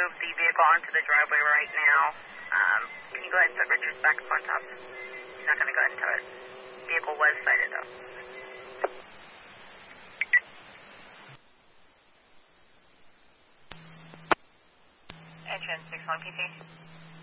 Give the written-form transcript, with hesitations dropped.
move the vehicle onto the driveway right now. Can you go ahead and put Richards back up on top? He's not going to go ahead and tow it. Vehicle was cited, though. Engine 61 PT.